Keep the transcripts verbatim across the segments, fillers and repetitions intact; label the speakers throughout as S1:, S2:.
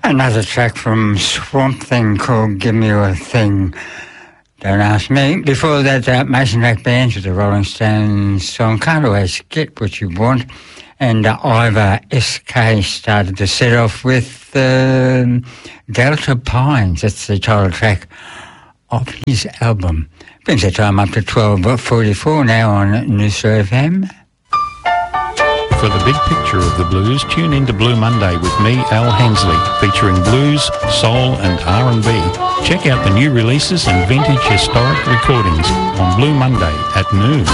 S1: Another track from Swamp Thing called Give Me a Thing. Don't ask me. Before that, uh, Mason Rack Bands with the Rolling Stones song Can't Always Get What You Want. And uh, Ivor S K started to set off with uh, Delta Pines. That's the title track of his album. Brings the time up to twelve forty-four now on Noosa F M.
S2: For the big picture of the blues, tune into Blue Monday with me, Al Hensley, featuring blues, soul and R and B. Check out the new releases and vintage historic recordings on Blue Monday at noon.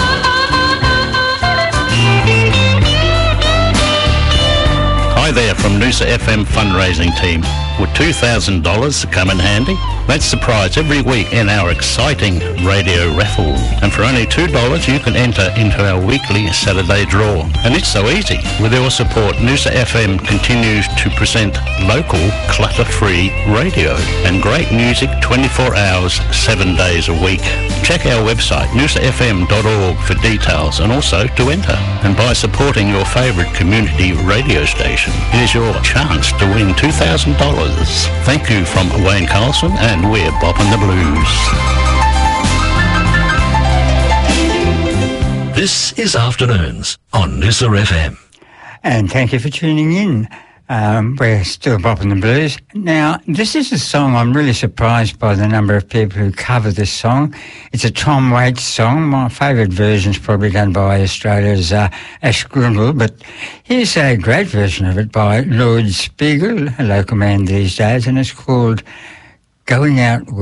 S3: Hi there from Noosa F M fundraising team. Would two thousand dollars come in handy? That's the prize every week in our exciting radio raffle. And for only two dollars you can enter into our weekly Saturday draw. And it's so easy. With your support, Noosa F M continues to present local, clutter-free radio and great music twenty-four hours, seven days a week. Check our website, noosa f m dot org, for details and also to enter. And by supporting your favourite community radio station, here's your chance to win two thousand dollars. Thank you from Wayne Carlson, and we're bopping the blues.
S4: This is Afternoons on Noosa F M.
S1: And thank you for tuning in. Um, we're still bopping the blues. Now, this is a song I'm really surprised by the number of people who cover this song. It's a Tom Waits song. My favourite version is probably done by Australia's uh, Ash Grundle, but here's a great version of it by Lloyd Spiegel, a local man these days, and it's called Going Out